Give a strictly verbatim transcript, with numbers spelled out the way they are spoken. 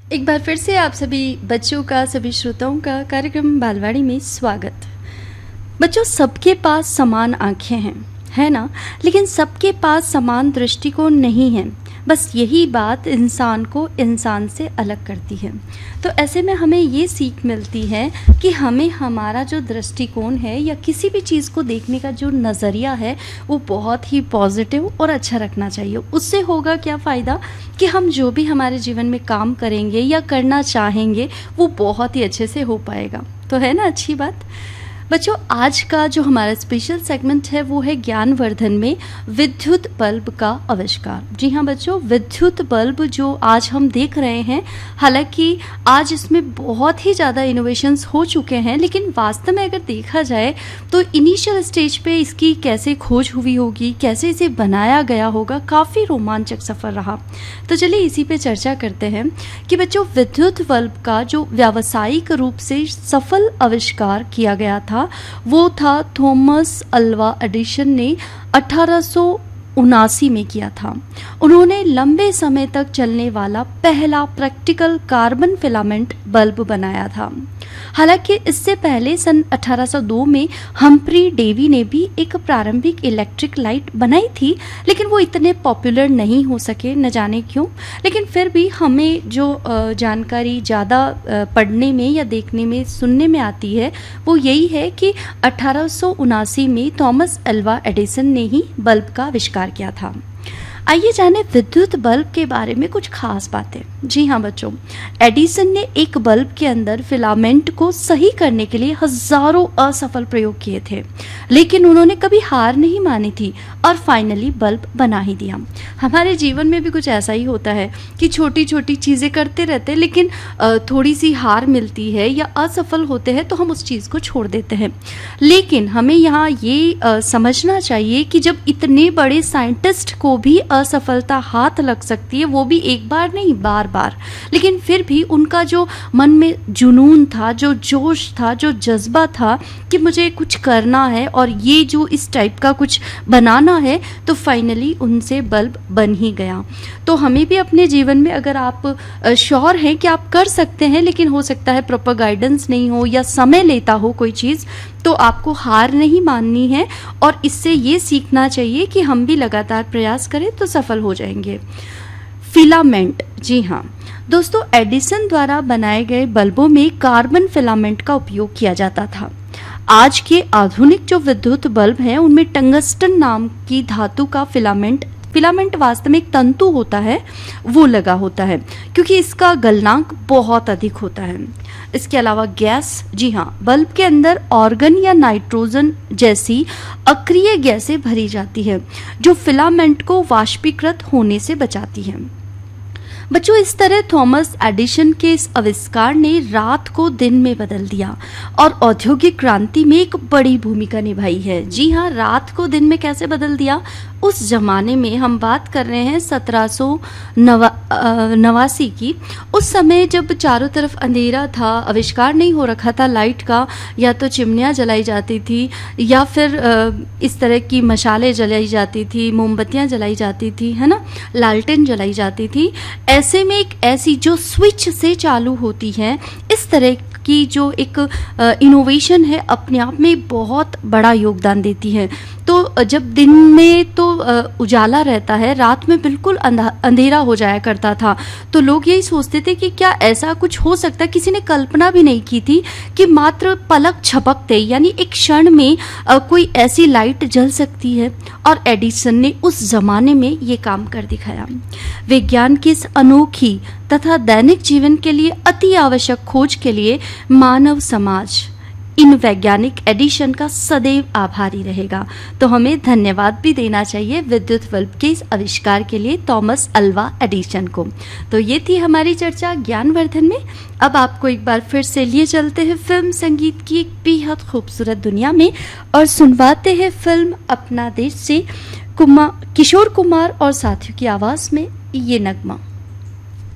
एक बार फिर से आप सभी बच्चों का, सभी श्रोताओं का कार्यक्रम बालवाड़ी में स्वागत। बच्चों, सबके पास समान आंखें हैं, है ना? लेकिन सबके पास समान दृष्टिकोण नहीं है। बस यही बात इंसान को इंसान से अलग करती है। तो ऐसे में हमें ये सीख मिलती है कि हमें हमारा जो दृष्टिकोण है या किसी भी चीज़ को देखने का जो नज़रिया है वो बहुत ही पॉजिटिव और अच्छा रखना चाहिए। उससे होगा क्या फ़ायदा कि हम जो भी हमारे जीवन में काम करेंगे या करना चाहेंगे वो बहुत ही अच्छे से हो पाएगा। तो है ना अच्छी बात। बच्चों, आज का जो हमारा स्पेशल सेगमेंट है वो है ज्ञानवर्धन में विद्युत बल्ब का आविष्कार। जी हाँ बच्चों, विद्युत बल्ब जो आज हम देख रहे हैं, हालांकि आज इसमें बहुत ही ज़्यादा इनोवेशंस हो चुके हैं, लेकिन वास्तव में अगर देखा जाए तो इनिशियल स्टेज पे इसकी कैसे खोज हुई होगी, कैसे इसे बनाया गया होगा, काफ़ी रोमांचक सफ़र रहा। तो चलिए इसी पे चर्चा करते हैं कि बच्चों, विद्युत बल्ब का जो व्यावसायिक रूप से सफल आविष्कार किया गया था वो था थॉमस अल्वा एडिसन ने अठारह सौ उनासी में किया था। उन्होंने लंबे समय तक चलने वाला पहला प्रैक्टिकल कार्बन फिलामेंट बल्ब बनाया था। हालांकि इससे पहले सन अठारह सौ दो में हम्फ्री डेवी ने भी एक प्रारंभिक इलेक्ट्रिक लाइट बनाई थी, लेकिन वो इतने पॉपुलर नहीं हो सके, न जाने क्यों। लेकिन फिर भी हमें जो जानकारी ज़्यादा पढ़ने में या देखने में, सुनने में आती है वो यही है कि अठारह सौ उनासी में थॉमस अल्वा एडिसन ने ही बल्ब का आविष्कार किया था। आइए जाने विद्युत बल्ब के बारे में कुछ खास बातें। जी हाँ बच्चों, एडिसन ने एक बल्ब के अंदर फिलामेंट को सही करने के लिए हजारों असफल प्रयोग किए थे, लेकिन उन्होंने कभी हार नहीं मानी थी और फाइनली बल्ब बना ही दिया। हमारे जीवन में भी कुछ ऐसा ही होता है कि छोटी छोटी चीज़ें करते रहते हैं, लेकिन थोड़ी सी हार मिलती है या असफल होते हैं तो हम उस चीज़ को छोड़ देते हैं। लेकिन हमें यहाँ ये समझना चाहिए कि जब इतने बड़े साइंटिस्ट को भी असफलता हाथ लग सकती है, वो भी एक बार नहीं बार बार, लेकिन फिर भी उनका जो मन में जुनून था, जो जोश था, जो जज्बा था कि मुझे कुछ करना है और ये जो इस टाइप का कुछ बनाना है, तो फाइनली उनसे बल्ब बन ही गया। तो हमें भी अपने जीवन में, अगर आप श्योर हैं कि आप कर सकते हैं, लेकिन हो सकता है प्रॉपर गाइडेंस नहीं हो या समय लेता हो कोई चीज़, तो आपको हार नहीं माननी है और इससे ये सीखना चाहिए कि हम भी लगातार प्रयास करें तो सफल हो जाएंगे। फिलामेंट, जी हाँ दोस्तों, एडिसन द्वारा बनाए गए बल्बों में कार्बन फिलामेंट का उपयोग किया जाता था। आज के आधुनिक जो विद्युत बल्ब हैं उनमें टंगस्टन नाम की धातु का फिलामेंट फिलामेंट वास्तव में एक तंतु होता है, वो लगा होता है, क्योंकि इसका गलनांक बहुत अधिक होता है। इसके अलावा गैस, जी हाँ, बल्ब के अंदर ऑर्गन या नाइट्रोजन जैसी अक्रिय गैसें भरी जाती है जो फिलामेंट को वाष्पीकृत होने से बचाती है। बच्चों, इस तरह थॉमस एडिसन के इस आविष्कार ने रात को दिन में बदल दिया और औद्योगिक क्रांति में एक बड़ी भूमिका निभाई है। जी हाँ, रात को दिन में कैसे बदल दिया? उस जमाने में हम बात कर रहे हैं सत्रह सौ नवासी की। उस समय जब चारों तरफ अंधेरा था, आविष्कार नहीं हो रखा था लाइट का, या तो चिमनियाँ जलाई जाती थी या फिर इस तरह की मशालें जलाई जाती थी, मोमबत्तियाँ जलाई जाती थी, है ना, लालटेन जलाई जाती थी। ऐसे में एक ऐसी जो स्विच से चालू होती है, इस तरह की जो एक इनोवेशन है, अपने आप में बहुत बड़ा योगदान देती है। तो जब दिन में तो उजाला रहता है, रात में बिल्कुल अंधेरा हो जाया करता था, तो लोग यही सोचते थे कि क्या ऐसा कुछ हो सकता है। किसी ने कल्पना भी नहीं की थी कि मात्र पलक झपकते यानी एक क्षण में कोई ऐसी लाइट जल सकती है, और एडिसन ने उस जमाने में ये काम कर दिखाया। विज्ञान की इस अनोखी तथा दैनिक जीवन के लिए अति आवश्यक खोज के लिए मानव समाज इन वैज्ञानिक एडिशन का सदैव आभारी रहेगा। तो हमें धन्यवाद भी देना चाहिए विद्युत बल्ब के इस आविष्कार के लिए थॉमस अल्वा एडिसन को। तो ये थी हमारी चर्चा ज्ञानवर्धन में। अब आपको एक बार फिर से लिए चलते हैं फिल्म संगीत की एक बेहद खूबसूरत दुनिया में और सुनवाते हैं फिल्म अपना देश से कुमार, किशोर कुमार और साथियों की आवाज में ये नगमा।